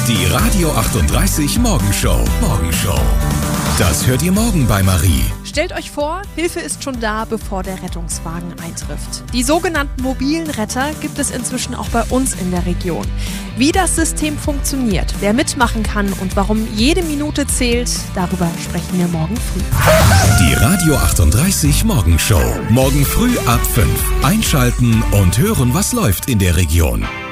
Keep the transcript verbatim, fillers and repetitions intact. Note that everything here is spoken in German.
Die Radio achtunddreißig Morgenshow. Morgenshow. Das hört ihr morgen bei Marie. Stellt euch vor, Hilfe ist schon da, bevor der Rettungswagen eintrifft. Die sogenannten mobilen Retter gibt es inzwischen auch bei uns in der Region. Wie das System funktioniert, wer mitmachen kann und warum jede Minute zählt, darüber sprechen wir morgen früh. Die Radio achtunddreißig Morgenshow. Morgen früh ab fünf. Einschalten und hören, was läuft in der Region.